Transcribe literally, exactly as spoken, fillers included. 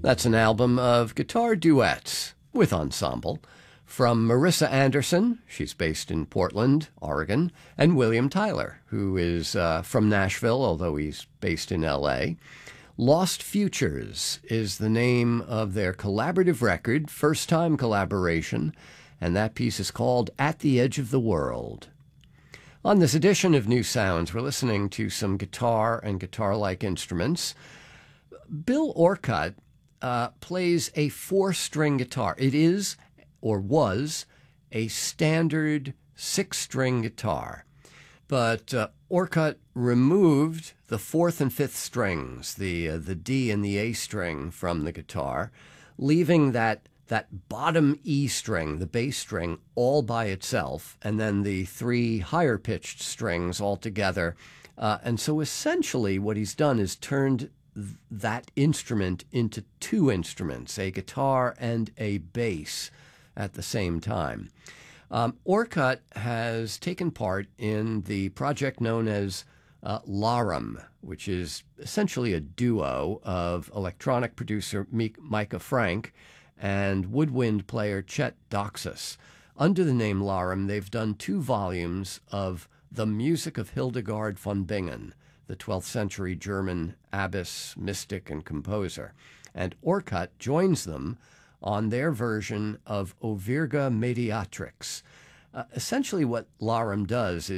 That's an album of guitar duets with ensemble from Marissa Anderson, she's based in Portland, Oregon, and William Tyler, who is uh, from Nashville, although he's based in L A. Lost Futures is the name of their collaborative record, first-time collaboration, and that piece is called At the Edge of the World. On this edition of New Sounds, we're listening to some guitar and guitar-like instruments. Bill Orcutt uh, plays a four-string guitar. It is, or was, a standard six-string guitar. But uh, Orcutt removed the fourth and fifth strings, the uh, the D and the A string, from the guitar, leaving that that bottom E string, the bass string, all by itself, and then the three higher-pitched strings all together. Uh, and so essentially what he's done is turned th- that instrument into two instruments, a guitar and a bass at the same time. Um, Orcutt has taken part in the project known as uh, Larum, which is essentially a duo of electronic producer Micah Frank and woodwind player Chet Doxas. Under the name Larum, they've done two volumes of The Music of Hildegard von Bingen, the twelfth century German abbess, mystic, and composer. And Orcutt joins them on their version of O Virga Mediatrix. Uh, essentially what Larum does is